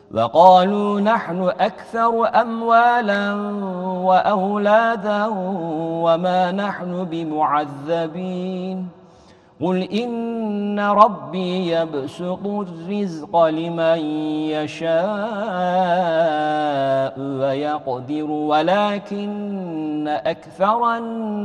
وقالوا نحن أكثر أموالا وأولادا وما نحن بمعذبين قل إن ربي يبسط الرزق لمن يشاء ويقدر ولكن أكثر الناس